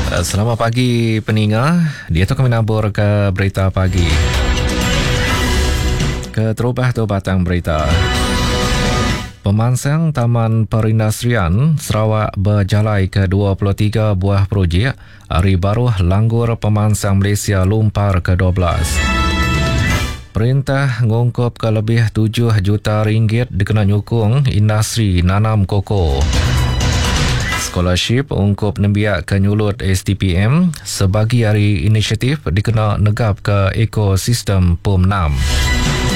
Selamat pagi pendengar. Dia tu kami nabur ke berita pagi. Keterubah tu batang berita. Pemansang Taman Perindustrian Sarawak berjalai ke 23 buah projek. Hari baru Langgur Pemansang Malaysia lumpar ke-12. Perintah ngungkup ke lebih 7 juta ringgit dikena nyukung industri nanam koko. Scholarship ungkup nembiak ke nyulut STPM sebagi hari inisiatif dikena negap ke ekosistem PUM 6.